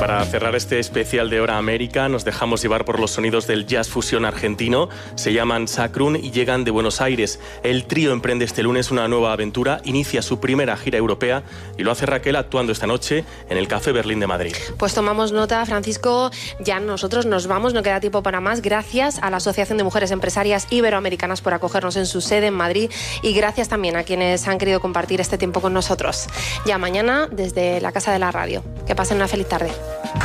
para cerrar este especial de Hora América nos dejamos llevar por los sonidos del jazz fusión argentino. Se llaman Sacrum y llegan de Buenos Aires. El trío emprende este lunes una nueva aventura, inicia su primera gira europea y lo hace Raquel actuando esta noche en el Café Berlín de Madrid. Pues tomamos nota, Francisco, ya nosotros nos vamos, no queda tiempo para más. Gracias a la Asociación de Mujeres Empresarias Iberoamericanas por acogernos en su sede en Madrid y gracias también a quienes han querido compartir este tiempo con nosotros. Ya mañana desde la Casa de la Radio. Que pasen una feliz tarde.